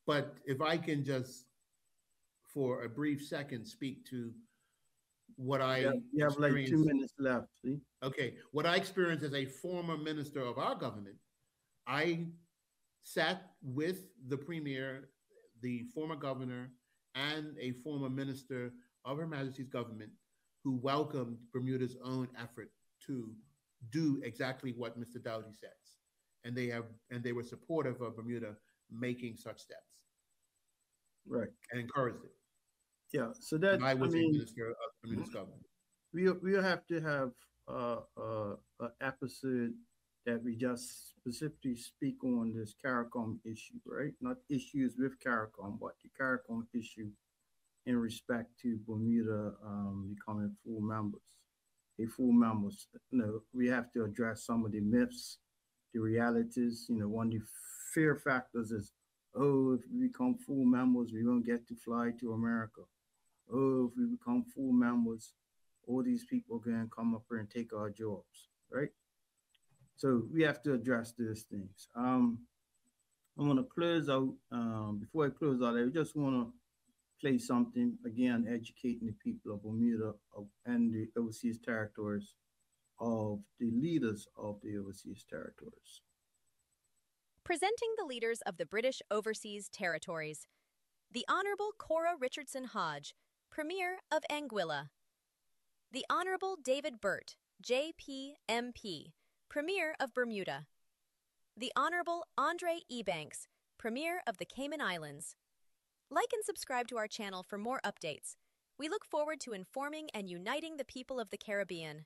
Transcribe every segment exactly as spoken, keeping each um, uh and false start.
But if I can just, for a brief second, speak to what Yeah, I you have like two experienced. minutes left. See? Okay, what I experienced as a former minister of our government, I sat with the premier, the former governor, and a former minister of Her Majesty's government who welcomed Bermuda's own effort to do exactly what Mister Dowdy says. And they have and they were supportive of Bermuda making such steps Right. and encouraged it. Yeah. So And that, I I was a mean, minister of Bermuda's government. we we have to have uh, uh, an episode that we just specifically speak on this CARICOM issue, right? Not issues with CARICOM, but the CARICOM issue in respect to Bermuda um, becoming full members. A full members, you know, we have to address some of the myths, the realities. You know, one of the fear factors is, oh, if we become full members, we won't get to fly to America. Oh, if we become full members, all these people are going to come up here and take our jobs, right? So we have to address these things. Um, I want to close out. Um, before I close out, I just want to play something again, educating the people of Bermuda of, and the overseas territories of the leaders of the overseas territories. Presenting the leaders of the British Overseas Territories, the Honourable Cora Richardson Hodge, Premier of Anguilla. The Honourable David Burt, J P M P, Premier of Bermuda. The Honourable Andre Ebanks, Premier of the Cayman Islands. Like and subscribe to our channel for more updates. We look forward to informing and uniting the people of the Caribbean.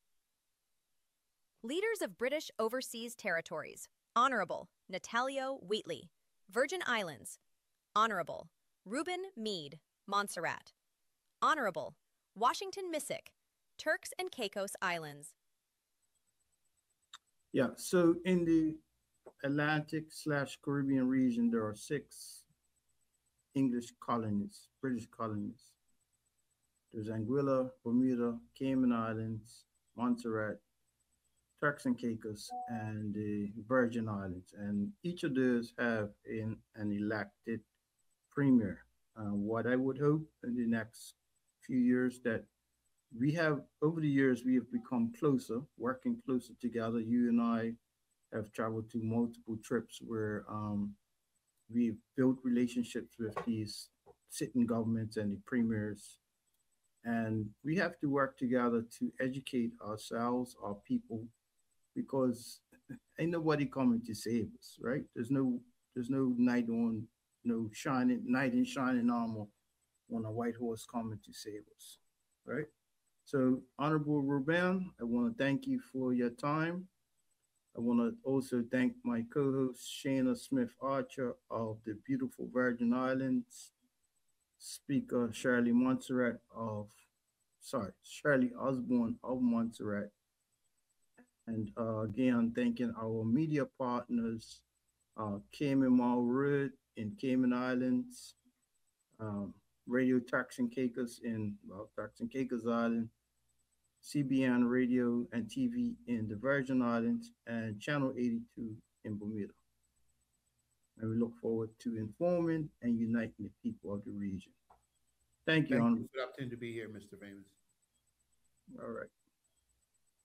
Leaders of British Overseas Territories. Honourable Natalio Wheatley, Virgin Islands. Honourable Reuben Meade, Montserrat. Honourable Washington Missick, Turks and Caicos Islands. Yeah, so in the Atlantic slash Caribbean region, there are six English colonies, British colonies. There's Anguilla, Bermuda, Cayman Islands, Montserrat, Turks and Caicos, and the Virgin Islands. And each of those have an, an elected premier. Uh, what I would hope in the next few years that we have, over the years, we have become closer, working closer together. You and I have traveled to multiple trips where um, we've built relationships with these sitting governments and the premiers. And we have to work together to educate ourselves, our people, because ain't nobody coming to save us, right? There's no there's no knight on no shining knight in shining armor on a white horse coming to save us, right? So, Honorable Ruben, I want to thank you for your time. I want to also thank my co-host Shana Smith Archer of the beautiful Virgin Islands, Speaker Shirley Montserrat of sorry Shirley Osborne of Montserrat, and uh, again thanking our media partners, uh, Cayman Mall Road in Cayman Islands, um, Radio Turks and Caicos in well, Turks and Caicos Island, C B N Radio and T V in the Virgin Islands, and Channel eighty-two in Bermuda. And we look forward to informing and uniting the people of the region. Thank you, Thank Honorable. you for the opportunity to be here, Mister Famous. All right.